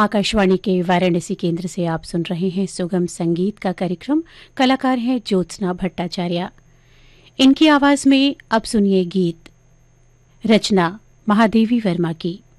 आकाशवाणी के वाराणसी केंद्र से आप सुन रहे हैं सुगम संगीत का कार्यक्रम। कलाकार हैं ज्योत्सना भट्टाचार्य। इनकी आवाज में अब सुनिए गीत, रचना महादेवी वर्मा की।